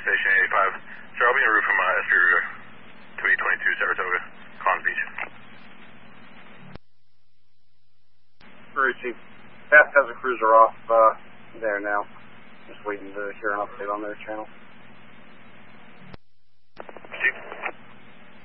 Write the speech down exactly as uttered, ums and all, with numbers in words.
Station eighty-five. Sir, I'll be en route from uh, S three to E twenty-two, Saratoga, Collins Beach. Receive. Fast has a cruiser off uh, there now. Just waiting to hear an update on their channel.